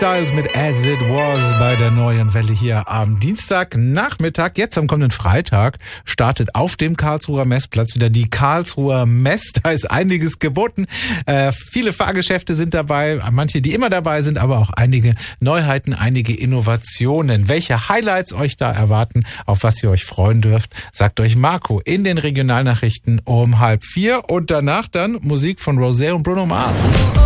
Styles mit As It Was bei der neuen Welle hier am Dienstagnachmittag. Jetzt am kommenden Freitag startet auf dem Karlsruher Messplatz wieder die Karlsruher Mess. Da ist einiges geboten. Viele Fahrgeschäfte sind dabei, manche, die immer dabei sind, aber auch einige Neuheiten, einige Innovationen. Welche Highlights euch da erwarten, auf was ihr euch freuen dürft, sagt euch Marco in den Regionalnachrichten um 3:30 und danach dann Musik von Rosé und Bruno Mars.